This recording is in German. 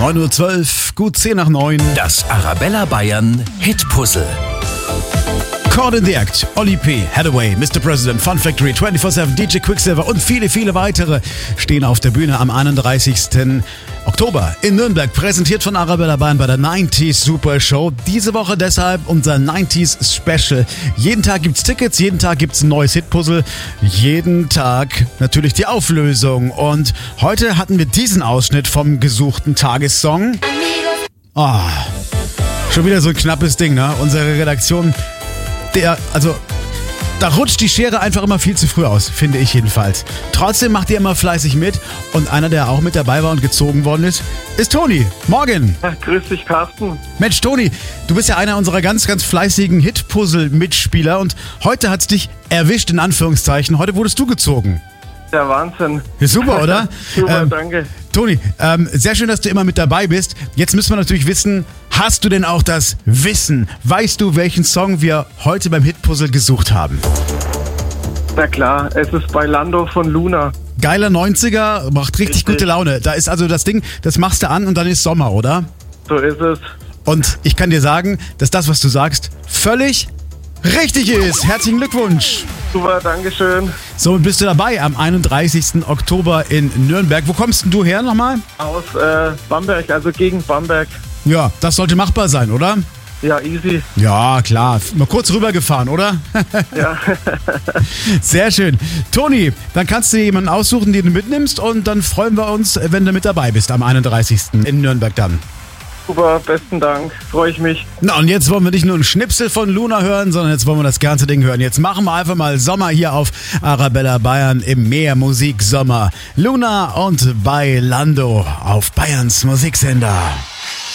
9:12 Uhr, gut 10 nach 9. Das Arabella Bayern Hitpuzzle. Caught in the Act, Oli P., Hathaway, Mr. President, Fun Factory, 24/7, DJ Quicksilver und viele, viele weitere stehen auf der Bühne am 31. Oktober in Nürnberg, präsentiert von Arabella Bayern bei der 90s Super Show. Diese Woche deshalb unser 90s Special. Jeden Tag gibt's Tickets, jeden Tag gibt's ein neues Hitpuzzle, jeden Tag natürlich die Auflösung. Und heute hatten wir diesen Ausschnitt vom gesuchten Tagessong. Schon wieder so ein knappes Ding, ne? Unsere Redaktion, da rutscht die Schere einfach immer viel zu früh aus, finde ich jedenfalls. Trotzdem macht ihr immer fleißig mit und einer, der auch mit dabei war und gezogen worden ist Toni. Morgen! Ja, grüß dich, Carsten. Mensch, Toni, du bist ja einer unserer ganz, ganz fleißigen Hitpuzzle-Mitspieler und heute hat's dich erwischt, in Anführungszeichen. Heute wurdest du gezogen. Der Wahnsinn. Ja, super, oder? Super, danke. Toni, sehr schön, dass du immer mit dabei bist. Jetzt müssen wir natürlich wissen, hast du denn auch das Wissen? Weißt du, welchen Song wir heute beim Hitpuzzle gesucht haben? Na klar, es ist bei Lando von Luna. Geiler 90er, macht richtig gute Laune. Da ist also das Ding, das machst du an und dann ist Sommer, oder? So ist es. Und ich kann dir sagen, dass das, was du sagst, völlig richtig ist. Herzlichen Glückwunsch. Super, dankeschön. Somit bist du dabei am 31. Oktober in Nürnberg. Wo kommst denn du her nochmal? Aus Bamberg, also gegen Bamberg. Ja, das sollte machbar sein, oder? Ja, easy. Ja, klar. Mal kurz rübergefahren, oder? Ja. Sehr schön. Toni, dann kannst du dir jemanden aussuchen, den du mitnimmst und dann freuen wir uns, wenn du mit dabei bist am 31. in Nürnberg dann. Super, besten Dank. Freue ich mich. Na, und jetzt wollen wir nicht nur einen Schnipsel von Luna hören, sondern jetzt wollen wir das ganze Ding hören. Jetzt machen wir einfach mal Sommer hier auf Arabella Bayern im Meermusik Sommer. Luna und bei Lando auf Bayerns Musiksender.